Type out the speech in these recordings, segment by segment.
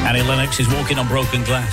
Annie Lennox is Walking on Broken Glass.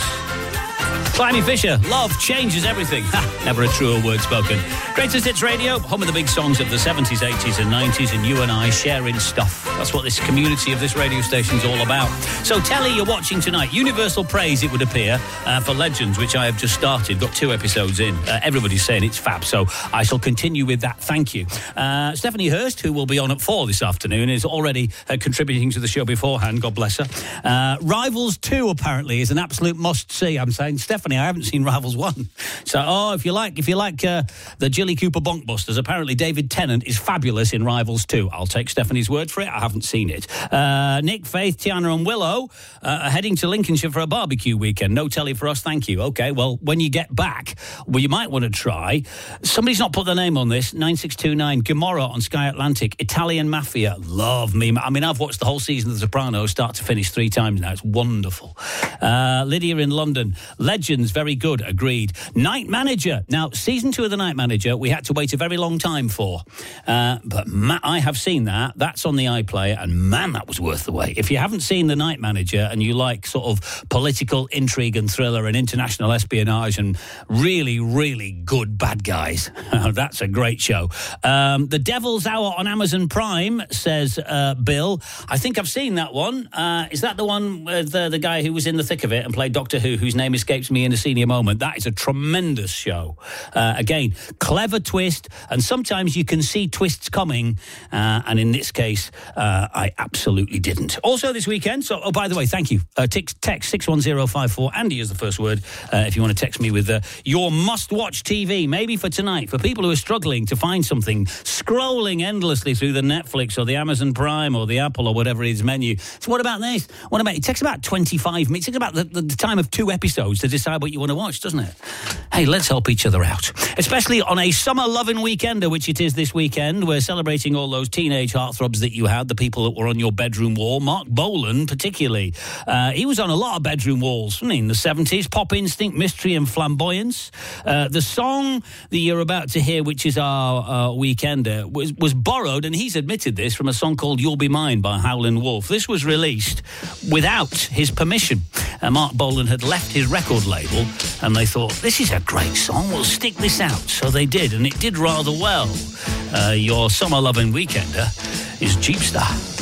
Climby Fisher, love changes everything. Ha, never a truer word spoken. Greatest Hits Radio, home of the big songs of the 70s, 80s and 90s, and you and I sharing stuff. That's what this community of this radio station's all about. So telly you're watching tonight. Universal praise, it would appear, for Legends, which I have just started. Got 2 episodes in. Everybody's saying it's fab, so I shall continue with that. Thank you. Stephanie Hurst, who will be on at 4 this afternoon, is already contributing to the show beforehand. God bless her. Rivals 2, apparently, is an absolute must-see. I'm saying, Stephanie, I haven't seen Rivals 1. So, if you like the Jilly Cooper Bonkbusters, apparently David Tennant is fabulous in Rivals 2. I'll take Stephanie's word for it. I haven't seen it. Nick, Faith, Tiana and Willow are heading to Lincolnshire for a barbecue weekend. No telly for us, thank you. OK, well, when you get back, you might want to try. Somebody's not put their name on this. 9629, Gomorrah on Sky Atlantic. Italian Mafia. Love me. I mean, I've watched the whole season of The Sopranos, start to finish 3 times now. It's wonderful. Lydia in London. Legends, very good, agreed. Night Manager. Now, season 2 of The Night Manager, we had to wait a very long time for. But I have seen that. That's on the iPlayer, and man, that was worth the wait. If you haven't seen The Night Manager and you like sort of political intrigue and thriller and international espionage and really, really good bad guys, that's a great show. The Devil's Hour on Amazon Prime, says Bill. I think I've seen that one. Is that the one with the guy who was in the thick of it and played Doctor Who, whose name escapes me in a senior moment? That is a tremendous show. Again, clever twist, and sometimes you can see twists coming, and in this case, I absolutely didn't. Also this weekend, so, by the way, thank you. Text 61054, Andy is the first word, if you want to text me with your must-watch TV, maybe for tonight, for people who are struggling to find something, scrolling endlessly through the Netflix or the Amazon Prime or the Apple or whatever it is menu. So what about this? It takes about 25 minutes. It takes about the time of 2 episodes to decide what you want to watch, doesn't it? Hey, let's help each other out. Especially on a summer-loving weekender, which it is this weekend. We're celebrating all those teenage heartthrobs that you had, the people that were on your bedroom wall. Mark Bolan, particularly. He was on a lot of bedroom walls, wasn't he, in the 70s. Pop Instinct, Mystery and Flamboyance. The song that you're about to hear, which is our weekender, was borrowed, and he's admitted this, from a song called You'll Be Mine by Howlin' Wolf. This was released without his permission. Mark Bolan had left his record label, and they thought, this is a great song, we'll stick this out. So they did, and it did rather well. Your summer-loving weekender is Jeepstar.